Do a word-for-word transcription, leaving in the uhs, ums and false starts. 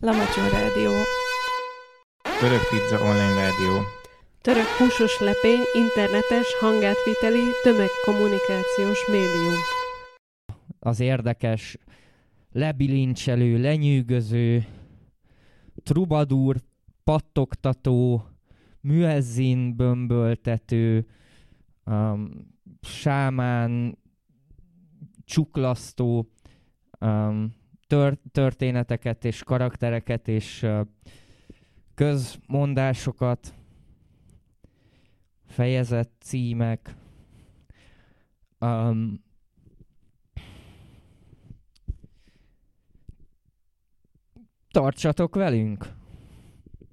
Lamacson Rádió. Török Pizza Online Rádió. Török húsos lepény, internetes, hangátviteli, tömegkommunikációs médium. Az érdekes, lebilincselő, lenyűgöző, trubadúr, pattogtató, müezzin bömböltető, um, sámán, csuklasztó um, tör- történeteket és karaktereket és uh, közmondásokat, fejezet címek, um, tartsatok velünk!